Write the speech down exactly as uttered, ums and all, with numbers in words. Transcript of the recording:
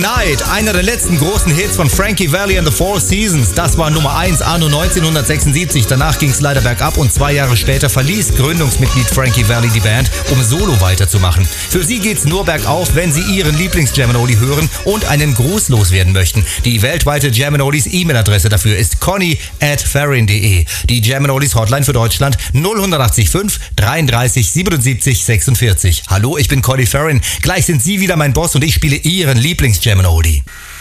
Night, einer der letzten großen Hits von Frankie Valli and the Four Seasons. Das war Nummer eins anno neunzehnhundertsechsundsiebzig. Danach ging es leider bergab und zwei Jahre später verließ Gründungsmitglied Frankie Valli die Band, um solo weiterzumachen. Für sie geht's nur bergauf, wenn sie ihren Lieblings-Jam-and-Oldie hören und einen Gruß loswerden möchten. Die weltweite Jam-and-Oldies E-Mail-Adresse dafür ist conny at farrin punkt de. Die Jam-and-Oldies Hotline für Deutschland null acht acht fünf dreiunddreißig siebenundsiebzig sechsundvierzig. Hallo, ich bin Conny Farrin. Gleich sind Sie wieder mein Boss und ich spiele Ihren Lieblings-Jam-and-Oldie.